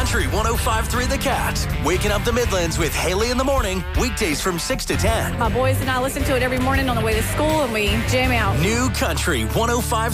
Country 105.3 The Cat. Waking up the Midlands with Haley in the morning. Weekdays from 6 to 10. My boys and I listen to it every morning on the way to school, and we jam out. New Country 105.3